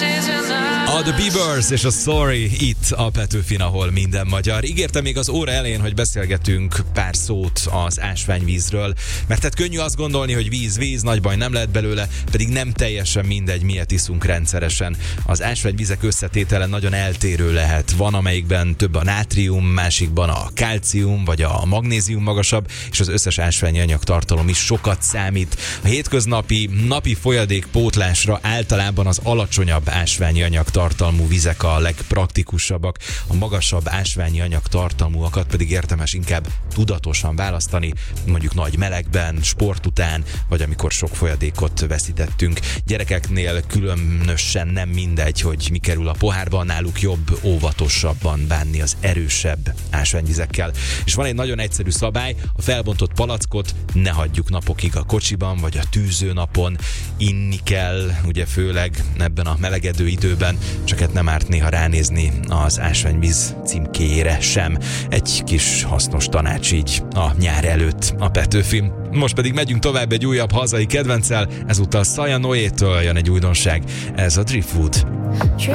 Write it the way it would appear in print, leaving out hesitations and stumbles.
A The Biebers és a Sorry itt a Petőfin, ahol minden magyar. Ígértem még az óra elején, hogy beszélgetünk pár szót az ásványvízről, mert hát könnyű azt gondolni, hogy víz, nagy baj nem lehet belőle, pedig nem teljesen mindegy, miért iszunk rendszeresen. Az ásványvizek összetétele nagyon eltérő lehet. Van, amelyikben több a nátrium, másikban a kalcium vagy a magnézium magasabb, és az összes ásványi anyagtartalom is sokat számít. A hétköznapi napi folyadék pótlásra általában az alacsonyabb ásványi anyagtartalmú vizek a legpraktikusabbak, a magasabb ásványi anyagtartalmúakat pedig érdemes inkább tudatosan választani, mondjuk nagy melegben, sport után, vagy amikor sok folyadékot veszítettünk. Gyerekeknél különösen nem mindegy, hogy mi kerül a pohárba, náluk jobb óvatosabban bánni az erősebb ásványvizekkel. És van egy nagyon egyszerű szabály, a felbontott palackot ne hagyjuk napokig a kocsiban, vagy a tűzőnapon, inni kell, ugye főleg ebben a melegedő időben, csak hát nem árt néha ránézni az ásványvíz címkéjére sem. Egy kis hasznos tanács így a nyár előtt a Petőfin. Most pedig megyünk tovább egy újabb hazai kedvenccel, ezúttal Saja Noé-től jön egy újdonság, ez a Driftwood.